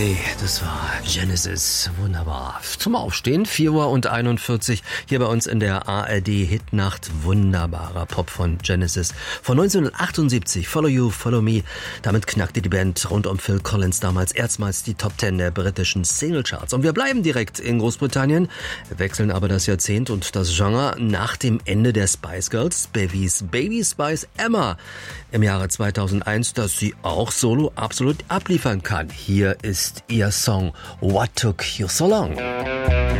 Hey, das war Genesis. Wunderbar. Zum Aufstehen, 4:41 Uhr hier bei uns in der ARD Hitnacht. Wunderbarer Pop von Genesis. Von 1978, Follow You, Follow Me. Damit knackte die Band rund um Phil Collins damals erstmals die Top 10 der britischen Singlecharts. Und wir bleiben direkt in Großbritannien, wechseln aber das Jahrzehnt und das Genre nach dem Ende der Spice Girls, Bevies Baby Spice Emma im Jahre 2001, dass sie auch solo absolut abliefern kann. Hier ist ihr Song What Took You So Long.